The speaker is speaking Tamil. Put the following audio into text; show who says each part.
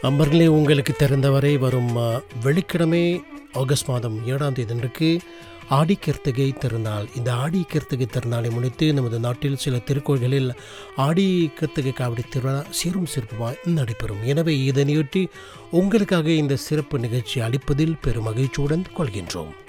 Speaker 1: அம்பர்களே, உங்களுக்கு தெரிந்தவரை வரும் வெள்ளிக்கிழமை ஆகஸ்ட் மாதம் 7ஆம் தேதியன்று ஆடி கிருத்திகை திருநாள். இந்த ஆடி கிருத்திகை திருநாளை முன்னிட்டு நமது நாட்டில் சில திருக்கோயில்களில் ஆடி கிருத்திகை காவடி திருவிழா சீரும் சிறப்புமாய் நடைபெறும். எனவே இதனையொட்டி உங்களுக்காக இந்த சிறப்பு நிகழ்ச்சி அளிப்பதில் பெரும் மகிழ்ச்சியுடன் கொள்கின்றோம்.